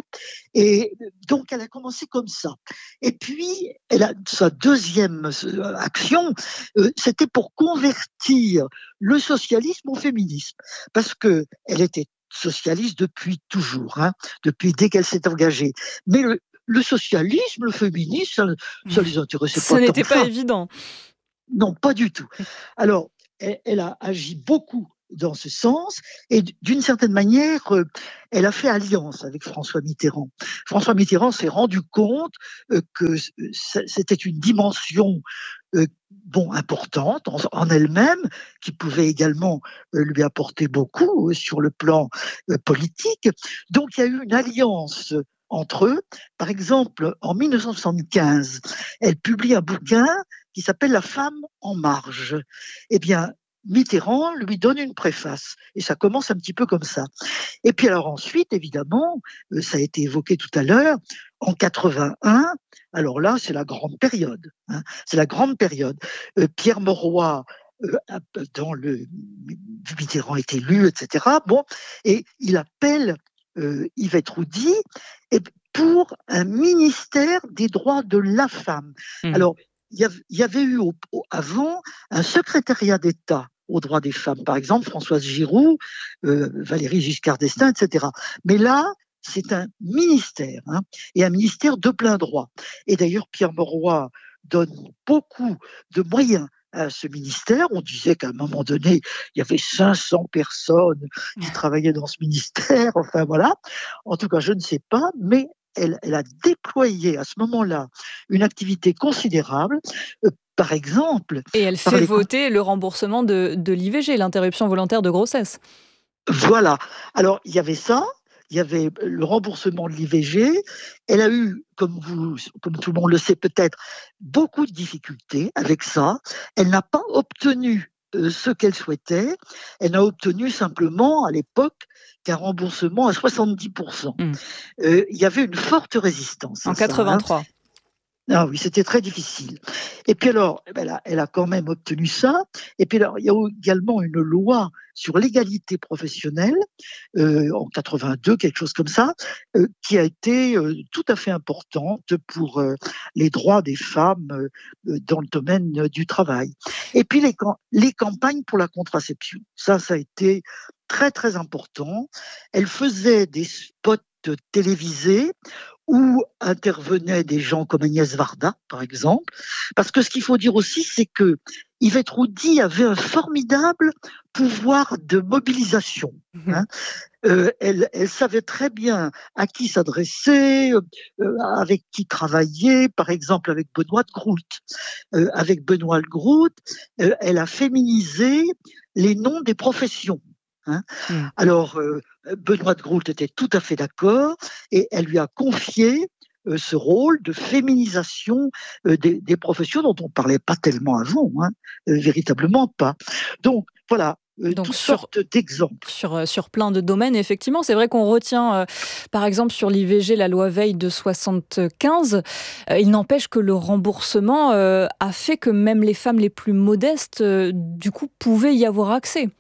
Et donc, elle a commencé comme ça. Et puis, elle a, sa deuxième action, euh, c'était pour convertir le socialisme au féminisme. Parce que elle était socialiste depuis toujours, hein, depuis dès qu'elle s'est engagée. Mais le, le socialisme, le féminisme, ça, ça les intéressait pas tant. Ça n'était pas ça. évident. Non, pas du tout. Alors, elle, elle a agi beaucoup dans ce sens, et d'une certaine manière, euh, elle a fait alliance avec François Mitterrand. François Mitterrand s'est rendu compte euh, que c'était une dimension euh, bon importante en, en elle-même, qui pouvait également euh, lui apporter beaucoup euh, sur le plan euh, politique. Donc il y a eu une alliance entre eux. Par exemple, en dix-neuf cent soixante-quinze, elle publie un bouquin qui s'appelle La femme en marge. Eh bien, Mitterrand lui donne une préface, et ça commence un petit peu comme ça. Et puis alors ensuite, évidemment, euh, ça a été évoqué tout à l'heure, en quatre-vingt-un, alors là, c'est la grande période. Hein, c'est la grande période. Euh, Pierre Mauroy, euh, dans le Mitterrand est élu, et cetera. Bon, et il appelle euh, Yvette Roudy et pour un ministère des droits de la femme. Mmh. Alors, il y avait eu au, au, avant un secrétariat d'État aux droits des femmes, par exemple Françoise Giroud, euh, Valéry Giscard d'Estaing, et cetera. Mais là, c'est un ministère, hein, et un ministère de plein droit. Et d'ailleurs, Pierre Mauroy donne beaucoup de moyens à ce ministère. On disait qu'à un moment donné, il y avait cinq cents personnes qui travaillaient dans ce ministère. Enfin voilà. En tout cas, je ne sais pas, mais Elle, elle a déployé à ce moment-là une activité considérable, euh, par exemple... Et elle fait les... voter le remboursement de, de l'I V G, l'interruption volontaire de grossesse. Voilà. Alors, il y avait ça, il y avait le remboursement de l'I V G. Elle a eu, comme, vous, comme tout le monde le sait peut-être, beaucoup de difficultés avec ça. Elle n'a pas obtenu euh, ce qu'elle souhaitait. Elle n'a obtenu simplement, à l'époque, qu'un remboursement à soixante-dix pour cent. Mmh. Euh, il y avait une forte résistance. En quatre-vingt-trois. Ça, hein. Ah oui, c'était très difficile. Et puis alors, elle a, elle a quand même obtenu ça. Et puis alors, il y a également une loi sur l'égalité professionnelle, euh, en quatre-vingt-deux, quelque chose comme ça, euh, qui a été euh, tout à fait importante pour euh, les droits des femmes euh, dans le domaine euh, du travail. Et puis les, les campagnes pour la contraception. Ça, ça a été très, très important. Elle faisait des spots télévisés où intervenaient des gens comme Agnès Varda, par exemple. Parce que ce qu'il faut dire aussi, c'est que Yvette Roudy avait un formidable pouvoir de mobilisation. Mmh. Hein. Euh, elle, elle savait très bien à qui s'adresser, euh, avec qui travailler, par exemple avec Benoît de Groot. Euh, avec Benoît de Groot, euh, elle a féminisé les noms des professions. Hein. Mmh. Alors, euh, Benoît de Groot était tout à fait d'accord et elle lui a confié euh, ce rôle de féminisation euh, des, des professions dont on ne parlait pas tellement avant, hein, euh, véritablement pas. Donc, voilà. Euh, Donc toutes sur, sortes d'exemples. Sur, sur plein de domaines, effectivement. C'est vrai qu'on retient, euh, par exemple, sur l'I V G, la loi Veil de soixante-quinze. Euh, il n'empêche que le remboursement euh, a fait que même les femmes les plus modestes, euh, du coup, pouvaient y avoir accès.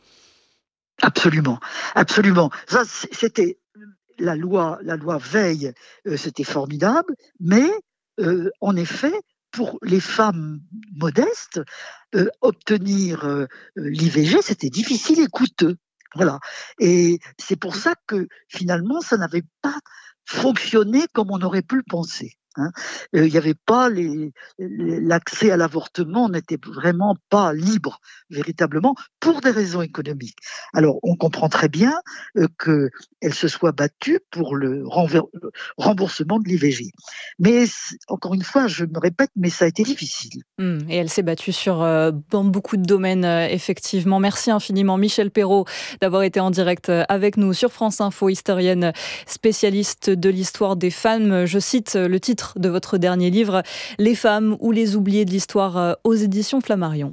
Absolument, absolument. Ça, c'était la loi, la loi Veil, euh, c'était formidable, mais euh, en effet, pour les femmes modestes, euh, obtenir euh, l'I V G, c'était difficile et coûteux. Voilà. Et c'est pour ça que finalement, ça n'avait pas fonctionné comme on aurait pu le penser. Hein. Il n'y avait pas les, les, l'accès à l'avortement n'était vraiment pas libre véritablement pour des raisons économiques. Alors on comprend très bien euh, qu'elle se soit battue pour le, renver, le remboursement de l'I V G. Mais encore une fois, je me répète, mais ça a été difficile. Mmh, et elle s'est battue sur euh, dans beaucoup de domaines, euh, effectivement. Merci infiniment Michel Perrault d'avoir été en direct avec nous sur France Info, historienne spécialiste de l'histoire des femmes. Je cite le titre de votre dernier livre, Les femmes ou les oubliées de l'histoire, aux éditions Flammarion.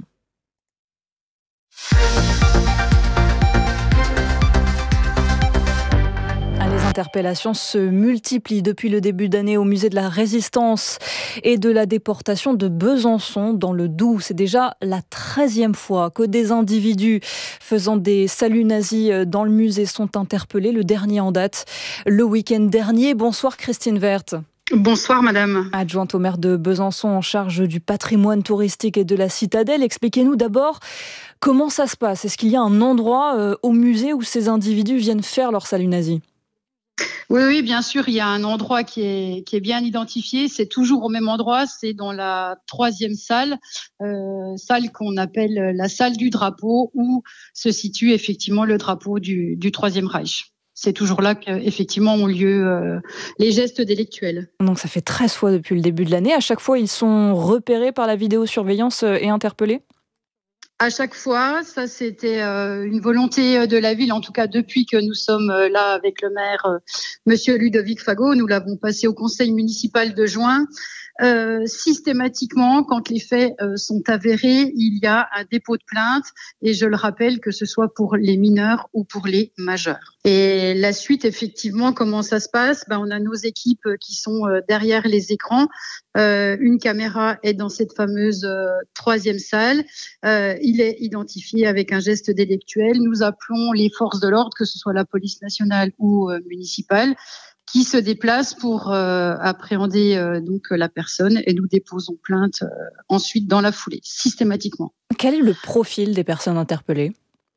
Les interpellations se multiplient depuis le début d'année au musée de la Résistance et de la déportation de Besançon dans le Doubs. C'est déjà la treizième fois que des individus faisant des saluts nazis dans le musée sont interpellés. Le dernier en date, le week-end dernier. Bonsoir Christine Werth. Bonsoir madame. Adjointe au maire de Besançon en charge du patrimoine touristique et de la citadelle. Expliquez-nous d'abord comment ça se passe. Est-ce qu'il y a un endroit euh, au musée où ces individus viennent faire leur salut nazi ? Oui, oui, bien sûr, il y a un endroit qui est, qui est bien identifié. C'est toujours au même endroit, c'est dans la troisième salle, euh, salle qu'on appelle la salle du drapeau, où se situe effectivement le drapeau du, du Troisième Reich. C'est toujours là qu'effectivement ont lieu euh, les gestes délictuels. Donc ça fait treize fois depuis le début de l'année. À chaque fois, ils sont repérés par la vidéosurveillance et interpellés ? À chaque fois, ça c'était euh, une volonté de la ville, en tout cas depuis que nous sommes là avec le maire, euh, Monsieur Ludovic Fagot. Nous l'avons passé au conseil municipal de juin. Euh, systématiquement, quand les faits euh, sont avérés, il y a un dépôt de plainte, et je le rappelle que ce soit pour les mineurs ou pour les majeurs. Et la suite, effectivement, comment ça se passe ? Ben, on a nos équipes qui sont euh, derrière les écrans. Euh, une caméra est dans cette fameuse euh, troisième salle. Euh, il est identifié avec un geste délictuel. Nous appelons les forces de l'ordre, que ce soit la police nationale ou euh, municipale, qui se déplacent pour euh, appréhender euh, donc la personne, et nous déposons plainte euh, ensuite dans la foulée, systématiquement. Quel est le profil des personnes interpellées ?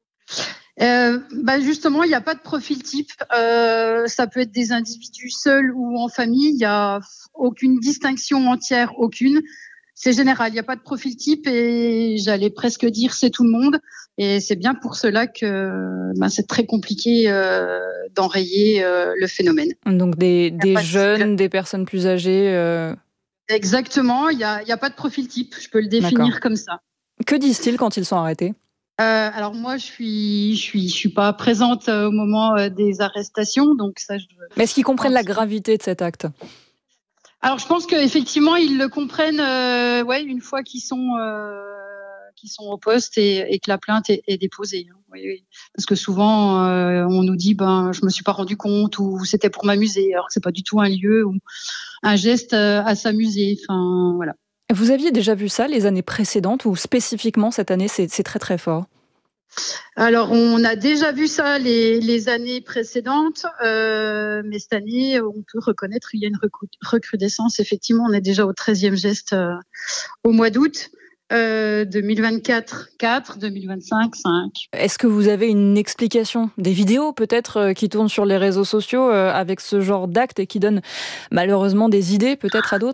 Euh, bah justement, il n'y a pas de profil type. Euh, ça peut être des individus seuls ou en famille. Il n'y a aucune distinction entière, aucune. C'est général, il n'y a pas de profil type, et j'allais presque dire c'est tout le monde. Et c'est bien pour cela que ben, c'est très compliqué euh, d'enrayer euh, le phénomène. Donc des, des jeunes, de... des personnes plus âgées euh... Exactement, il n'y a, y a pas de profil type, je peux le définir D'accord. comme ça. Que disent-ils quand ils sont arrêtés ? Euh, alors moi, je suis, je suis, je suis pas présente au moment des arrestations, donc ça. Je... Mais est-ce qu'ils comprennent la gravité de cet acte ? Alors, je pense qu'effectivement, ils le comprennent, euh, ouais, une fois qu'ils sont, euh, qu'ils sont au poste et, et que la plainte est, est déposée. Hein. Oui, oui. Parce que souvent, euh, on nous dit, ben, je me suis pas rendu compte, ou c'était pour m'amuser, alors que c'est pas du tout un lieu ou un geste à s'amuser. Enfin, voilà. Vous aviez déjà vu ça les années précédentes, ou spécifiquement cette année, c'est, c'est très très fort ? Alors, on a déjà vu ça les, les années précédentes, euh, mais cette année, on peut reconnaître qu'il y a une recrudescence. Effectivement, on est déjà au treizième geste euh, au mois d'août. Euh, deux mille vingt-quatre, quatre, deux mille vingt-cinq, cinq. Est-ce que vous avez une explication, des vidéos peut-être euh, qui tournent sur les réseaux sociaux euh, avec ce genre d'actes et qui donnent malheureusement des idées peut-être à d'autres ?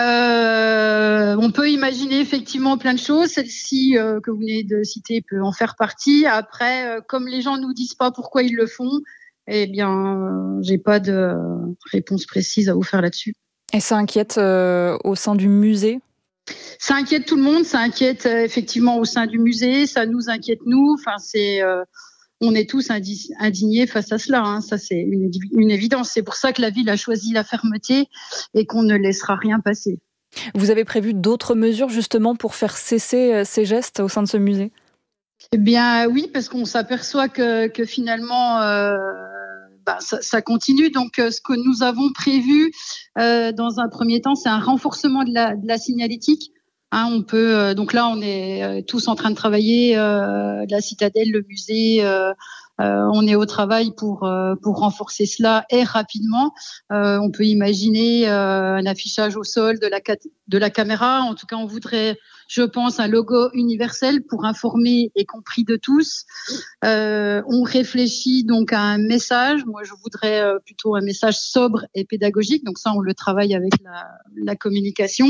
Euh, on peut imaginer effectivement plein de choses. Celle-ci euh, que vous venez de citer peut en faire partie. Après, euh, comme les gens nous disent pas pourquoi ils le font, eh bien, euh, j'ai pas de réponse précise à vous faire là-dessus. Et ça inquiète euh, au sein du musée ? Ça inquiète tout le monde. Ça inquiète euh, effectivement au sein du musée. Ça nous inquiète nous. Enfin, c'est euh, on est tous indignés face à cela, hein. Ça c'est une, une évidence. C'est pour ça que la ville a choisi la fermeté et qu'on ne laissera rien passer. Vous avez prévu d'autres mesures justement pour faire cesser ces gestes au sein de ce musée ? Eh bien oui, parce qu'on s'aperçoit que, que finalement euh, bah, ça, ça continue. Donc euh, ce que nous avons prévu euh, dans un premier temps, c'est un renforcement de la, de la signalétique. Hein, on peut euh, donc là on est euh, tous en train de travailler, euh, la citadelle, le musée, euh, Euh, on est au travail pour euh, pour renforcer cela et rapidement. Euh, on peut imaginer euh, un affichage au sol de la de la caméra. En tout cas, on voudrait, je pense, un logo universel pour informer et compris de tous. Euh, on réfléchit donc à un message. Moi, je voudrais euh, plutôt un message sobre et pédagogique. Donc ça, on le travaille avec la, la communication.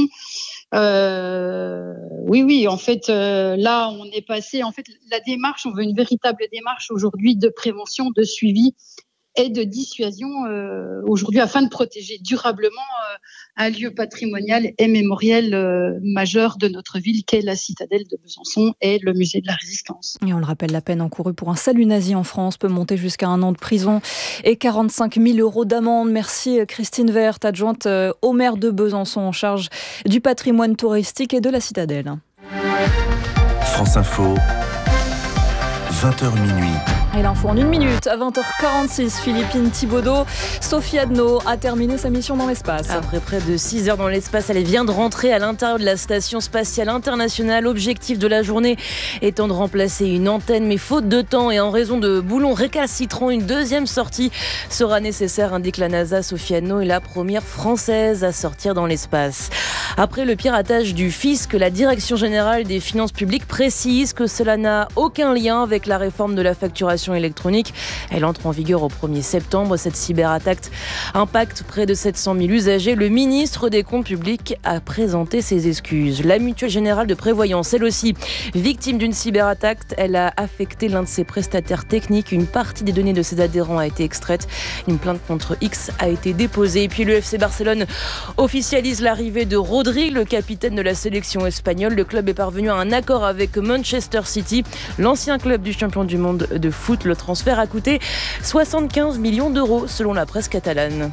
Euh, oui, oui. En fait, euh, là, on est passé. En fait, la démarche, on veut une véritable démarche aujourd'hui de prévention, de suivi et de dissuasion euh, aujourd'hui afin de protéger durablement euh, un lieu patrimonial et mémoriel euh, majeur de notre ville qu'est la citadelle de Besançon et le musée de la Résistance. Et on le rappelle, la peine encourue pour un salut nazi en France peut monter jusqu'à un an de prison et quarante-cinq mille euros d'amende. Merci Christine Vert, adjointe au maire de Besançon en charge du patrimoine touristique et de la citadelle. France Info, vingt heures minuit. Et l'info en une minute, à vingt heures quarante-six, Philippine Thibaudeau. Sophie Adno a terminé sa mission dans l'espace. Après près de six heures dans l'espace, elle vient de rentrer à l'intérieur de la Station Spatiale Internationale. L'objectif de la journée étant de remplacer une antenne, mais faute de temps et en raison de boulons récalcitrants, une deuxième sortie sera nécessaire, indique la NASA. Sophie Adno est la première française à sortir dans l'espace. Après le piratage du fisc, la Direction Générale des Finances Publiques précise que cela n'a aucun lien avec la réforme de la facturation électronique. Elle entre en vigueur au premier septembre. Cette cyberattaque impacte près de sept cent mille usagers. Le ministre des Comptes publics a présenté ses excuses. La Mutuelle Générale de Prévoyance, elle aussi, victime d'une cyberattaque. Elle a affecté l'un de ses prestataires techniques. Une partie des données de ses adhérents a été extraite. Une plainte contre X a été déposée. Et puis le F C Barcelone officialise l'arrivée de Rodri, le capitaine de la sélection espagnole. Le club est parvenu à un accord avec Manchester City, l'ancien club du champion du monde de foot. Le transfert a coûté soixante-quinze millions d'euros selon la presse catalane.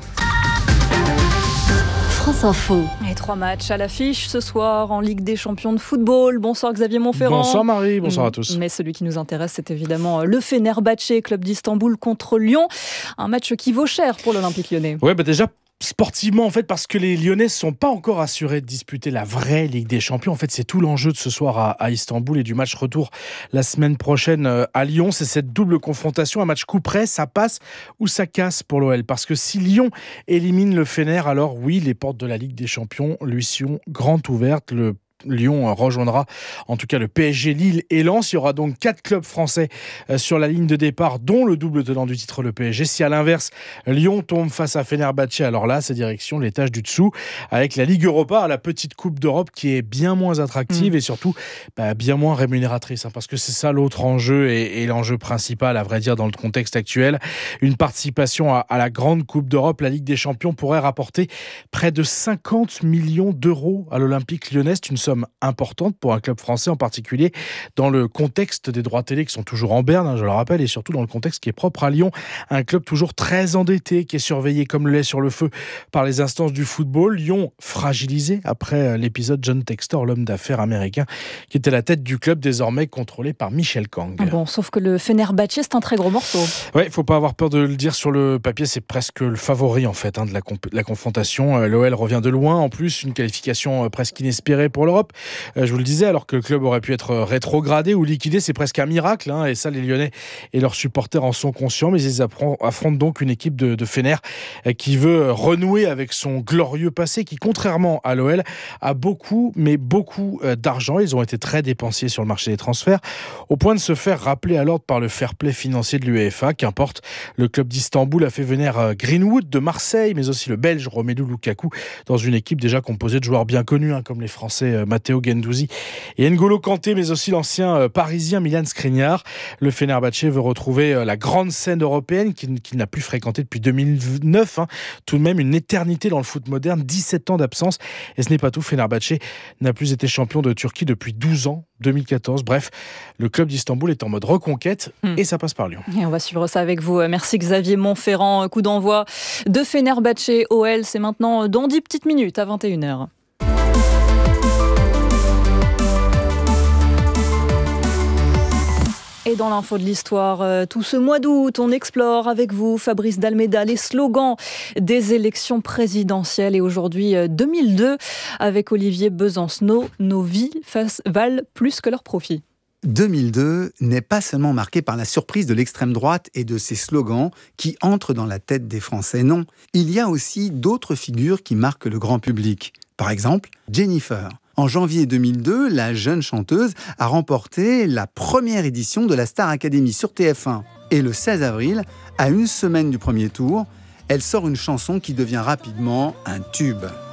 France Info. Et trois matchs à l'affiche ce soir en Ligue des champions de football. Bonsoir Xavier Montferrand. Bonsoir Marie, bonsoir à tous. Mais celui qui nous intéresse, c'est évidemment le Fenerbahçe, club d'Istanbul contre Lyon. Un match qui vaut cher pour l'Olympique lyonnais. Ouais, bah déjà sportivement, en fait, parce que les Lyonnais ne sont pas encore assurés de disputer la vraie Ligue des Champions. En fait, c'est tout l'enjeu de ce soir à, à Istanbul et du match retour la semaine prochaine à Lyon. C'est cette double confrontation, un match coup près, ça passe ou ça casse pour l'O L. Parce que si Lyon élimine le Fener, alors oui, les portes de la Ligue des Champions lui sont grandes ouvertes. Le Lyon rejoindra en tout cas le P S G, Lille et Lens. Il y aura donc quatre clubs français sur la ligne de départ, dont le double tenant du titre, le P S G. Si à l'inverse, Lyon tombe face à Fenerbahçe, alors là, c'est direction l'étage du dessous, avec la Ligue Europa, la petite Coupe d'Europe qui est bien moins attractive mmh. et surtout bah, bien moins rémunératrice, hein, parce que c'est ça l'autre enjeu et, et l'enjeu principal, à vrai dire, dans le contexte actuel. Une participation à, à la grande Coupe d'Europe, la Ligue des Champions, pourrait rapporter près de cinquante millions d'euros à l'Olympique lyonnais. C'est une somme importante pour un club français, en particulier dans le contexte des droits télé qui sont toujours en berne, hein, je le rappelle, et surtout dans le contexte qui est propre à Lyon, un club toujours très endetté, qui est surveillé comme le lait sur le feu par les instances du football. Lyon fragilisé après l'épisode John Textor, l'homme d'affaires américain, qui était la tête du club, désormais contrôlé par Michel Kang. Bon, sauf que le Fenerbahçe, c'est un très gros morceau. Ouais, il faut pas avoir peur de le dire sur le papier, c'est presque le favori en fait hein, de, la comp- de la confrontation. L'O L revient de loin, en plus une qualification presque inespérée pour l'Europe. Euh, je vous le disais, alors que le club aurait pu être rétrogradé ou liquidé, c'est presque un miracle, hein, et ça les Lyonnais et leurs supporters en sont conscients, mais ils affrontent donc une équipe de, de Fener euh, qui veut renouer avec son glorieux passé, qui contrairement à l'O L a beaucoup, mais beaucoup euh, d'argent. Ils ont été très dépensiers sur le marché des transferts, au point de se faire rappeler à l'ordre par le fair play financier de l'UEFA. Qu'importe, le club d'Istanbul a fait venir euh, Greenwood de Marseille, mais aussi le Belge Romelu Lukaku, dans une équipe déjà composée de joueurs bien connus, hein, comme les Français euh, Matteo Guendouzi et N'Golo Kanté, mais aussi l'ancien euh, parisien Milan Skriniar. Le Fenerbahçe veut retrouver euh, la grande scène européenne qu'il, qu'il n'a plus fréquentée depuis deux mille neuf. Hein. Tout de même une éternité dans le foot moderne, dix-sept ans d'absence. Et ce n'est pas tout, Fenerbahçe n'a plus été champion de Turquie depuis douze ans, deux mille quatorze. Bref, le club d'Istanbul est en mode reconquête mmh. et ça passe par Lyon. Et on va suivre ça avec vous. Merci Xavier Montferrand. Coup d'envoi de Fenerbahçe O L. C'est maintenant dans dix petites minutes à vingt et une heures. Et dans l'info de l'histoire, tout ce mois d'août, on explore avec vous, Fabrice Dalméda, les slogans des élections présidentielles. Et aujourd'hui, deux mille deux, avec Olivier Besancenot, nos vies valent plus que leurs profits. deux mille deux n'est pas seulement marqué par la surprise de l'extrême droite et de ses slogans qui entrent dans la tête des Français. Non, il y a aussi d'autres figures qui marquent le grand public. Par exemple, Jennifer. En janvier deux mille deux, la jeune chanteuse a remporté la première édition de la Star Academy sur T F un. Et le seize avril, à une semaine du premier tour, elle sort une chanson qui devient rapidement un tube.